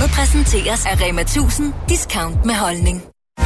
Programmet præsenteres af Rema 1000 Discount med holdning.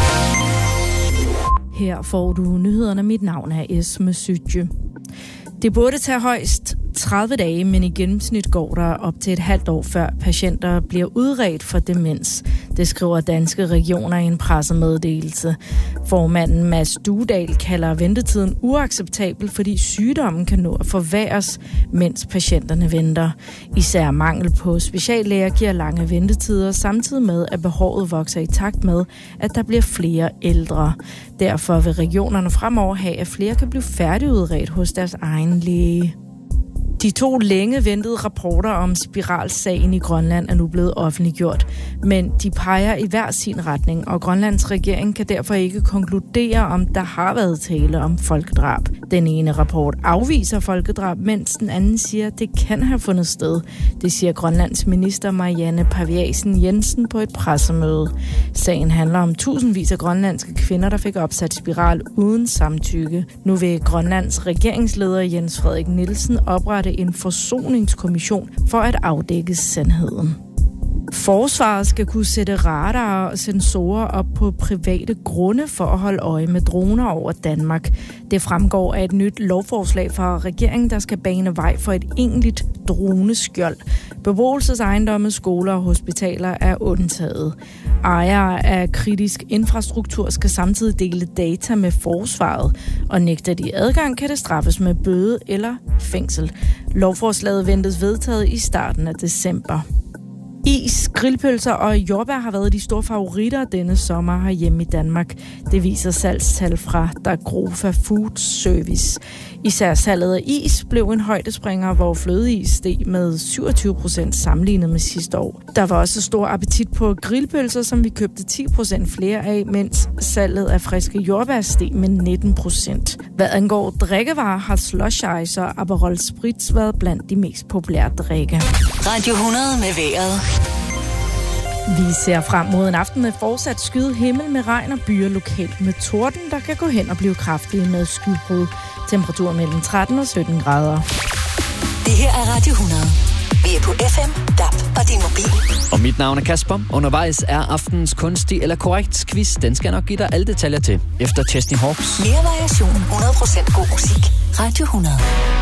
Her får du nyhederne. Mit navn er Esme Sytje. Det burde tage højst 30 dage, men i gennemsnit går der op til et halvt år, før patienter bliver udredt for demens. Det skriver Danske Regioner i en pressemeddelelse. Formanden Mads Duedal kalder ventetiden uacceptabel, fordi sygdommen kan nå at forværres, mens patienterne venter. Især mangel på speciallæger giver lange ventetider, samtidig med, at behovet vokser i takt med, at der bliver flere ældre. Derfor vil regionerne fremover have, at flere kan blive færdigudredt hos deres egen læge. De 2 længe ventede rapporter om spiralsagen i Grønland er nu blevet offentliggjort, men de peger i hver sin retning, og Grønlands regering kan derfor ikke konkludere, om der har været tale om folkedrab. Den ene rapport afviser folkedrab, mens den anden siger, at det kan have fundet sted. Det siger Grønlands minister Marianne Paviasen Jensen på et pressemøde. Sagen handler om tusindvis af grønlandske kvinder, der fik opsat spiral uden samtykke. Nu vil Grønlands regeringsleder Jens Frederik Nielsen oprette en forsoningskommission for at afdække sandheden. Forsvaret skal kunne sætte radarer og sensorer op på private grunde for at holde øje med droner over Danmark. Det fremgår af et nyt lovforslag fra regeringen, der skal bane vej for et egentligt droneskjold. Beboelsesejendomme, skoler og hospitaler er undtaget. Ejere af kritisk infrastruktur skal samtidig dele data med forsvaret, og nægter de adgang, kan det straffes med bøde eller fængsel. Lovforslaget ventes vedtaget i starten af december. Is, grillpølser og jordbær har været de store favoritter denne sommer herhjemme i Danmark. Det viser salgstal fra Dagrofa Food Service. Især salget af is blev en højdespringer, hvor flødeis steg med 27% sammenlignet med sidste år. Der var også stor appetit på grillpølser, som vi købte 10% flere af, mens salget af friske jordbær steg med 19%. Hvad angår drikkevarer, har Slush Ice og Aperol Spritz været blandt de mest populære drikke. Radio 100 med vejret. Vi ser frem mod en aften med fortsat skyet himmel med regn og byer lokalt med torden, der kan gå hen og blive kraftige med skybrud. Temperatur mellem 13 og 17 grader. Det her er Radio 100. Vi er på FM, DAB og din mobil. Og mit navn er Kasper. Undervejs er aftenens kunstig eller korrekt quiz. Den skal nok give dig alle detaljer til efter Chesney Hawks. Mere variation, 100% god musik. Radio 100.